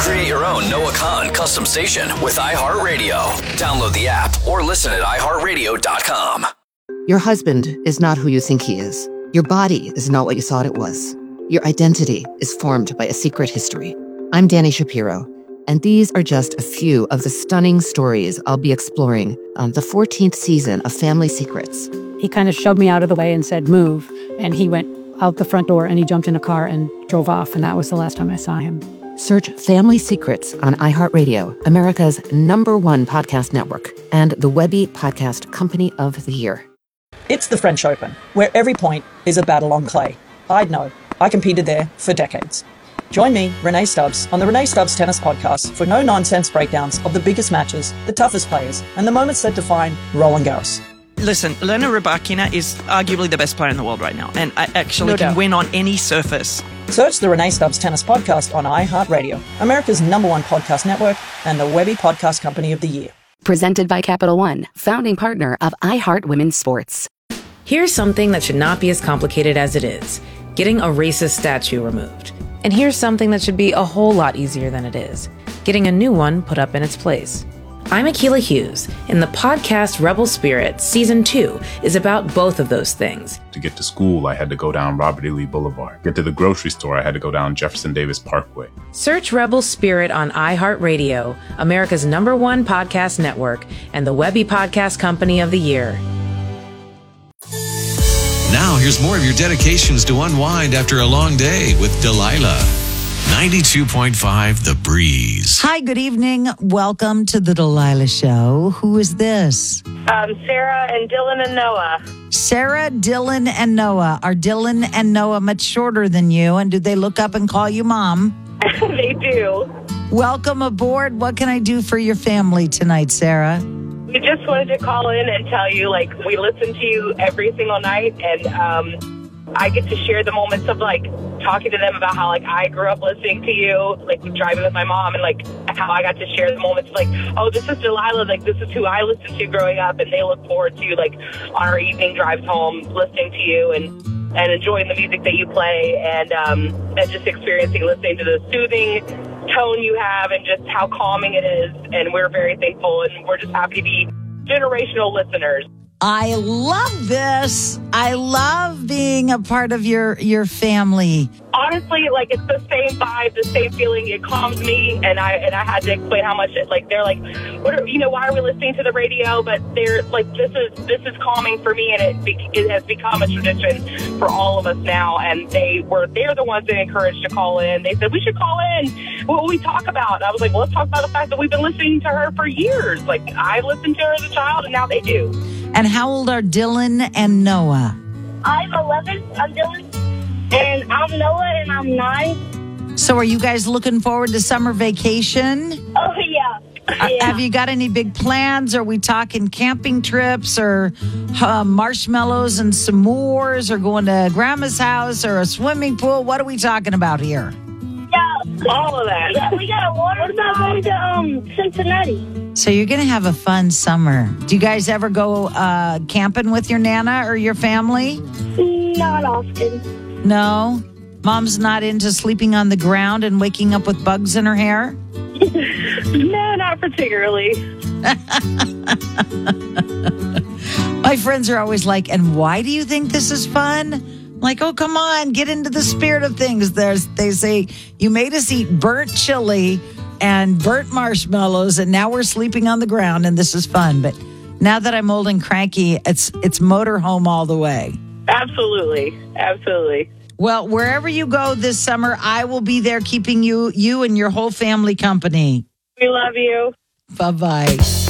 Create your own Noah Khan custom station with iHeartRadio. Download the app or listen at iHeartRadio.com. Your husband is not who you think he is. Your body is not what you thought it was. Your identity is formed by a secret history. I'm Dani Shapiro, and these are just a few of the stunning stories I'll be exploring on the 14th season of Family Secrets. He kind of shoved me out of the way and said, move. And he went out the front door and he jumped in a car and drove off. And that was the last time I saw him. Search Family Secrets on iHeartRadio, America's #1 podcast network, and the Webby Podcast Company of the Year. It's the French Open, where every point is a battle on clay. I'd know. I competed there for decades. Join me, Renee Stubbs, on the Renee Stubbs Tennis Podcast for no-nonsense breakdowns of the biggest matches, the toughest players, and the moments that define Roland Garros. Listen, Elena Rybakina is arguably the best player in the world right now, and I actually can win on any surface. Search the Renee Stubbs Tennis Podcast on iHeartRadio, America's #1 podcast network, and the Webby Podcast Company of the Year. Presented by Capital One, founding partner of iHeart Women's Sports. Here's something that should not be as complicated as it is: getting a racist statue removed. And here's something that should be a whole lot easier than it is: getting a new one put up in its place. I'm Akilah Hughes, and the podcast Rebel Spirit Season 2 is about both of those things. To get to school, I had to go down Robert E. Lee Boulevard. Get to the grocery store, I had to go down Jefferson Davis Parkway. Search Rebel Spirit on iHeartRadio, America's #1 podcast network, and the Webby Podcast Company of the Year. Now, here's more of your dedications to unwind after a long day with Delilah. 92.5 The Breeze. Hi, good evening. Welcome to the Delilah Show. Who is this? Sarah and Dylan and Noah. Sarah, Dylan, and Noah. Are Dylan and Noah much shorter than you? And do they look up and call you Mom? They do. Welcome aboard. What can I do for your family tonight, Sarah? We just wanted to call in and tell you, we listen to you every single night, and I get to share the moments of, talking to them about how, I grew up listening to you, driving with my mom, and, how I got to share the moments of, oh, this is Delilah, this is who I listened to growing up, and they look forward to, on our evening drives home, listening to you and enjoying the music that you play, and just experiencing listening to the soothing tone you have and just how calming it is. And we're very thankful, and we're just happy to be generational listeners. I love this. I love being a part of your family. Honestly, it's the same vibe, the same feeling. It calms me, and I had to explain how much they're why are we listening to the radio? But they're this is calming for me, and it has become a tradition for all of us now. And they're the ones that encouraged to call in. They said we should call in. What will we talk about? And I was like, well, let's talk about the fact that we've been listening to her for years. I listened to her as a child, and now they do. And how old are Dylan and Noah? I'm 11. I'm Dylan. And I'm Noah, and I'm 9. So are you guys looking forward to summer vacation? Oh, yeah. Have you got any big plans? Are we talking camping trips or marshmallows and s'mores or going to grandma's house or a swimming pool? What are we talking about here? Yeah. All of that. Yeah, we got a water. What about going to Cincinnati? So you're going to have a fun summer. Do you guys ever go camping with your Nana or your family? Not often. No? Mom's not into sleeping on the ground and waking up with bugs in her hair? No, not particularly. My friends are always like, and why do you think this is fun? I'm like, oh, come on, get into the spirit of things. They say, you made us eat burnt chili and burnt marshmallows, and now we're sleeping on the ground, and this is fun. But now that I'm old and cranky, it's motorhome all the way. Absolutely. Absolutely. Well, wherever you go this summer, I will be there keeping you and your whole family company. We love you. Bye-bye.